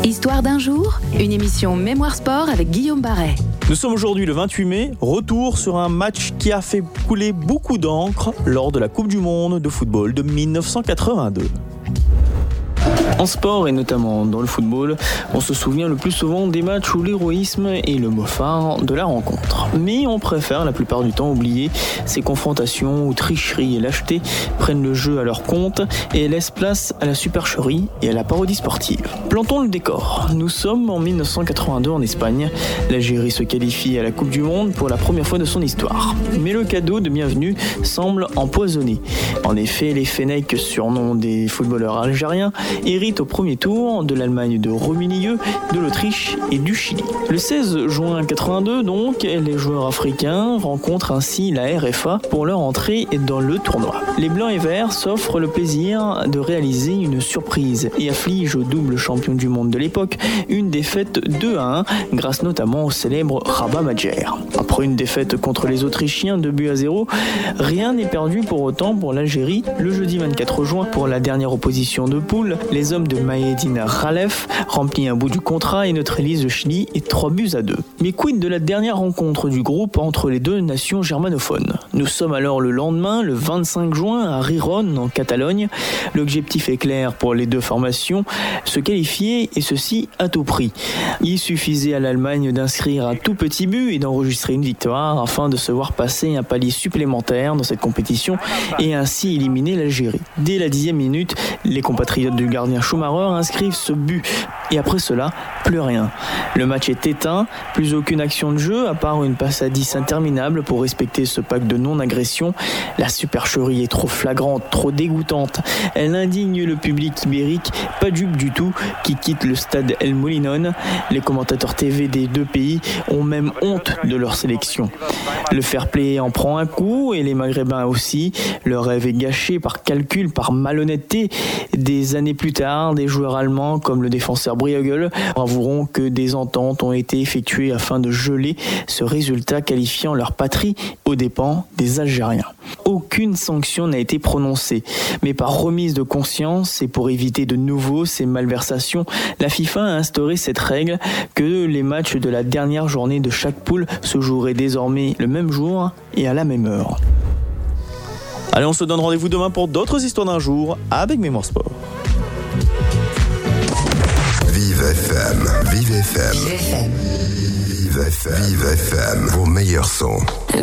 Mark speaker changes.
Speaker 1: Histoire d'un jour, une émission Mémoire Sport avec Guillaume Barret.
Speaker 2: Nous sommes aujourd'hui le 28 mai, retour sur un match qui a fait couler beaucoup d'encre lors de la Coupe du Monde de football de 1982. En sport et notamment dans le football, on se souvient le plus souvent des matchs où l'héroïsme est le mot phare de la rencontre. Mais on préfère la plupart du temps oublier ces confrontations où tricherie et lâcheté prennent le jeu à leur compte et laissent place à la supercherie et à la parodie sportive. Plantons le décor. Nous sommes en 1982 en Espagne. L'Algérie se qualifie à la Coupe du Monde pour la première fois de son histoire. Mais le cadeau de bienvenue semble empoisonné. En effet, les Fennecs, surnom des footballeurs algériens, héritent au premier tour de l'Allemagne de Rummenigge, de l'Autriche et du Chili. Le 16 juin 82, donc, les joueurs africains rencontrent ainsi la RFA pour leur entrée dans le tournoi. Les Blancs et Verts s'offrent le plaisir de réaliser une surprise et affligent au double champion du monde de l'époque une défaite 2-1 grâce notamment au célèbre Rabat Majer. Après une défaite contre les Autrichiens 2-0, rien n'est perdu pour autant pour l'Algérie. Le jeudi 24 juin, pour la dernière opposition de poule, les hommes de Mahédine Khalef remplissent un bout du contrat et neutralisent le Chili et 3-2. Mais quid de la dernière rencontre du groupe entre les deux nations germanophones? Nous sommes alors le lendemain, le 25 juin, à Riron, en Catalogne. L'objectif est clair pour les deux formations, se qualifier et ceci à tout prix. Il suffisait à l'Allemagne d'inscrire un tout petit but et d'enregistrer une victoire afin de se voir passer un palier supplémentaire dans cette compétition et ainsi éliminer l'Algérie. Dès la 10e minute, les compatriotes du gardien Schumacher inscrivent ce but et après cela, plus rien. Le match est éteint, plus aucune action de jeu à part une passe à 10 interminable pour respecter ce pacte de non-agression. La supercherie est trop flagrante, trop dégoûtante. Elle indigne le public ibérique, pas dupe du tout, qui quitte le stade El Molinón. Les commentateurs TV des deux pays ont même honte de leur sélection. Le fair-play en prend un coup et les Maghrébins aussi. Le rêve est gâché par calcul, par malhonnêteté. Des années plus tard, des joueurs allemands comme le défenseur Briogel avoueront que des ententes ont été effectuées afin de geler ce résultat qualifiant leur patrie aux dépens des Algériens. Aucune sanction n'a été prononcée, mais par remise de conscience et pour éviter de nouveau ces malversations, la FIFA a instauré cette règle que les matchs de la dernière journée de chaque poule se joueraient désormais le même jour et à la même heure. Allez, on se donne rendez-vous demain pour d'autres histoires d'un jour avec Mémoire Sport.
Speaker 3: Vive FM, Vive FM, Vive FM, Vive FM, vos meilleurs sons.